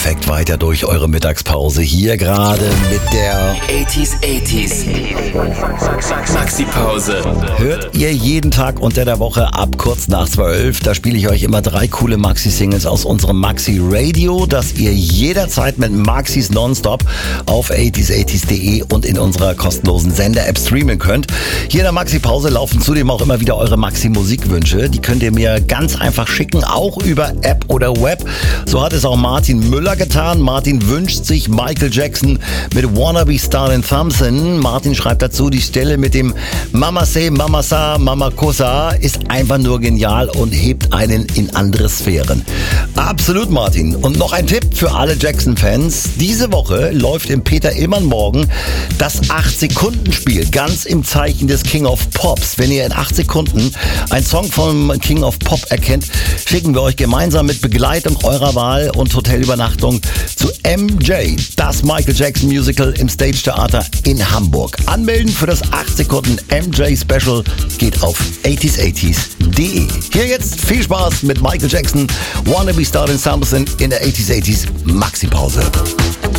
perfekt weiter durch eure Mittagspause. Hier gerade mit der 80s Maxi-Pause. Hört ihr jeden Tag unter der Woche ab kurz nach 12. Da spiele ich euch immer 3 coole Maxi-Singles aus unserem Maxi-Radio, das ihr jederzeit mit Maxis Nonstop auf 80s80s.de und in unserer kostenlosen Sender-App streamen könnt. Hier in der Maxi-Pause laufen zudem auch immer wieder eure Maxi-Musikwünsche. Die könnt ihr mir ganz einfach schicken, auch über App oder Web. So hat es auch Martin Müller getan. Martin wünscht sich Michael Jackson mit Wanna Be Starlin Thompson. Martin schreibt dazu, die Stelle mit dem Mama Say, Mama Sa, Mama Kosa ist einfach nur genial und hebt einen in andere Sphären. Absolut, Martin. Und noch ein Tipp für alle Jackson-Fans. Diese Woche läuft im Peter Illmann Morgen das 8-Sekunden-Spiel, ganz im Zeichen des King of Pops. Wenn ihr in 8 Sekunden einen Song vom King of Pop erkennt, schicken wir euch gemeinsam mit Begleitung eurer Wahl und Hotelübernachtung zu MJ, das Michael Jackson Musical im Stage Theater in Hamburg. Anmelden für das 8 Sekunden MJ Special geht auf 80s80s.de. Hier jetzt viel Spaß mit Michael Jackson, Wanna Be Starlin Thompson in der 80s80s Maxi-Pause.